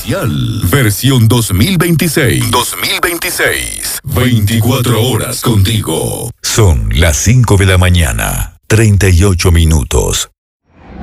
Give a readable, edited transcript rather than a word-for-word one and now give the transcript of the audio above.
especial. Versión 2026. 2026. 24 horas contigo. Son las 5 de la mañana, 38 minutos.